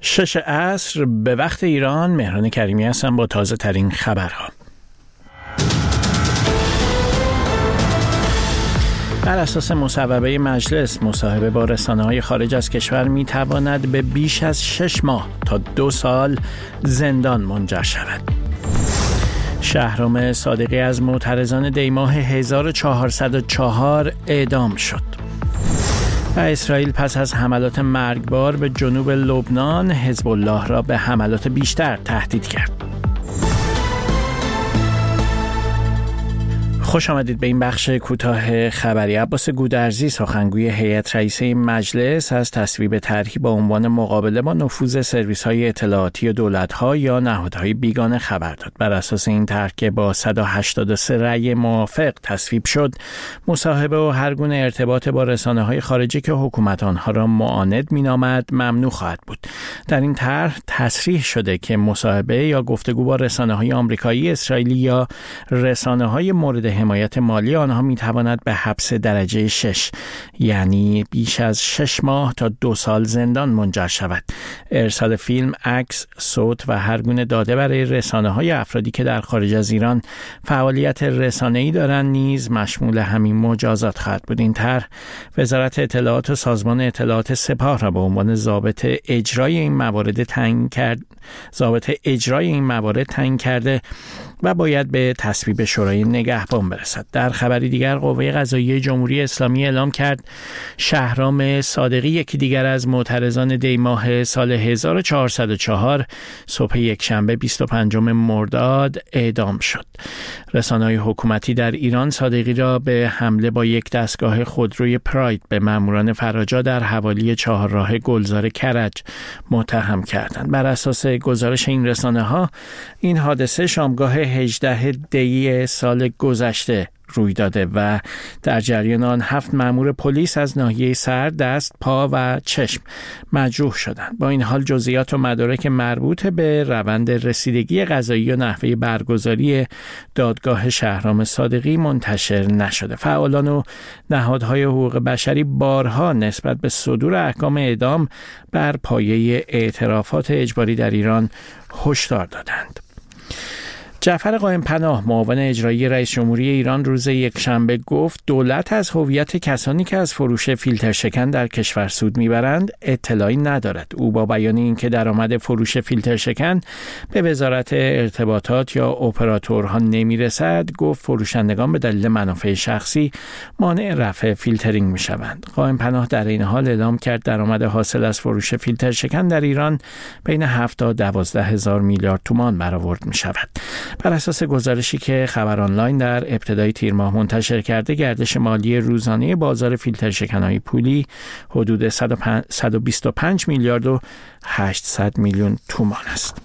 6 عصر به وقت ایران. مهران کریمی هستم با تازه ترین خبرها. بر اساس مصوبه مجلس، مصاحبه با رسانه‌های خارج از کشور می‌تواند به بیش از 6 ماه تا 2 سال زندان منجر شود. شهرام صادقی از معترضان دیماه 1404 اعدام شد. و اسرائیل پس از حملات مرگبار به جنوب لبنان، حزب الله را به حملات بیشتر تهدید کرد. خوش آمدید به این بخش کوتاه خبری. عباس گودرزی، سخنگوی هیئت رئیسه مجلس، از تصویب طرحی با عنوان مقابله با نفوذ سرویس‌های اطلاعاتی دولت‌ها یا نهادهای بیگانه خبر داد. بر اساس این طرح که با 183 رأی موافق تصویب شد، مصاحبه و هر گونه ارتباط با رسانه‌های خارجی که حکومت آنها را معاند می‌نامد ممنوع خواهد بود. در این طرح تصریح شده که مصاحبه یا گفتگو با رسانه‌های آمریکایی، اسرائیلی یا رسانه‌های مورد حمایت مالی آنها میتواند به حبس درجه 6 یعنی بیش از 6 ماه تا 2 سال زندان منجر شود. ارسال فیلم، عکس، صوت و هر گونه داده برای رسانه‌های افرادی که در خارج از ایران فعالیت رسانه‌ای دارند نیز مشمول همین مجازات خواهد بود. این طرح وزارت اطلاعات و سازمان اطلاعات سپاه را به عنوان ضابط اجرای این موارد تعیین کرده و باید به تصویب شورای نگهبان برسد. در خبری دیگر، قوه قضاییه جمهوری اسلامی اعلام کرد شهرام صادقی، یکی دیگر از معترضان دیماه سال 1404، صبح یکشنبه 25 مرداد اعدام شد. رسانه‌های حکومتی در ایران صادقی را به حمله با یک دستگاه خودروی پراید به ماموران فراجا در حوالی چهارراه گلزار کرج متهم کردند. بر اساس گزارش این رسانه‌ها، این حادثه شامگاه 18 دی سال گذشته روی داده و در جریان آن 7 مأمور پلیس از ناحیه سر، دست، پا و چشم مجروح شدند. با این حال جزئیات و مدارک مربوط به روند رسیدگی قضایی و نحوه برگزاری دادگاه شهرام صادقی منتشر نشده. فعالان و نهادهای حقوق بشری بارها نسبت به صدور احکام اعدام بر پایه اعترافات اجباری در ایران هشدار دادند. جعفر قائم‌پناه، معاون اجرایی رئیس جمهوری ایران، روز یکشنبه گفت دولت از هویت کسانی که از فروش فیلتر شکن در کشور سود میبرند اطلاعی ندارد. او با بیان اینکه درآمد فروش فیلتر شکن به وزارت ارتباطات یا اپراتورها نمیرسد، گفت فروشندگان به دلیل منافع شخصی مانع رفع فیلترینگ میشوند. قائم‌پناه در این حال اعلام کرد درآمد حاصل از فروش فیلتر شکن در ایران بین 7 تا 12 هزار میلیارد تومان برآورد میشود. بر اساس گزارشی که خبر آنلاین در ابتدای تیر ماه منتشر کرده، گردش مالی روزانه بازار فیلتر شکن‌های پولی حدود 125 میلیارد و 800 میلیون تومان است.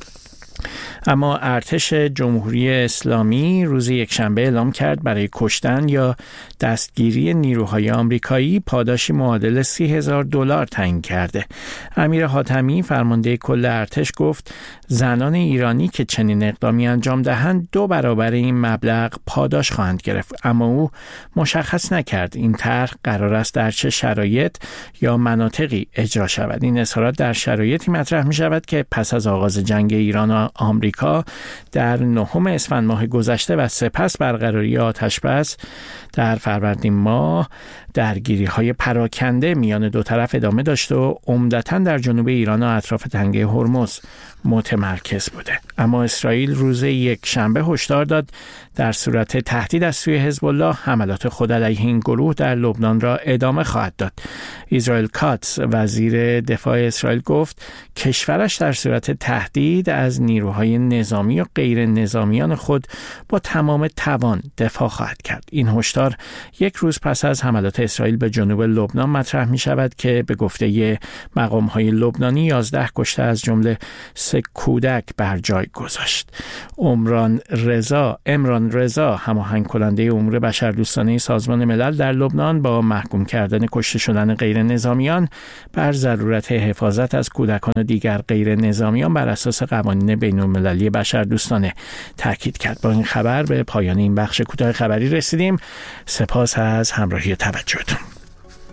اما ارتش جمهوری اسلامی روز یکشنبه اعلام کرد برای کشتن یا دستگیری نیروهای آمریکایی پاداشی معادل $30,000 تعیین کرده. امیر حاتمی، فرمانده کل ارتش، گفت زنان ایرانی که چنین اقدامی انجام دهند 2 برابر این مبلغ پاداش خواهند گرفت. اما او مشخص نکرد این طرح قرار است در چه شرایط یا مناطقی اجرا شود. این اظهارات در شرایطی مطرح می شود که پس از آغاز جنگ ایران و آمریکا در 9 اسفند ماه گذشته و سپس برقراری آتش‌بس در فروردین ماه، درگیری‌های پراکنده میان دو طرف ادامه داشته و عمدتاً در جنوب ایران و اطراف تنگه هرمز متمرکز بوده. اما اسرائیل روز یکشنبه هشدار داد در صورت تهدید از سوی حزب الله، حملات خود علیه این گروه در لبنان را ادامه خواهد داد. اسرائیل کاتس، وزیر دفاع اسرائیل، گفت کشورش در صورت تهدید از نیروهای نظامی و غیر نظامیان خود با تمام توان دفاع خواهد کرد. این هشدار یک روز پس از حملات اسرائیل به جنوب لبنان مطرح می شود که به گفته مقام‌های لبنانی 11 کشته از جمله 3 کودک بر جای گذاشت. امران رضا، هماهنگ کننده امور بشردوستانه سازمان ملل در لبنان، با محکوم کردن کشته شدن غیر نظامیان بر ضرورت حفاظت از کودکان و دیگر غیر نظامیان بر اساس قوانین بین‌المللی بشردوستانه تاکید کرد. با این خبر به پایان این بخش کوتاه خبری رسیدیم. سپاس از همراهی توجهتون.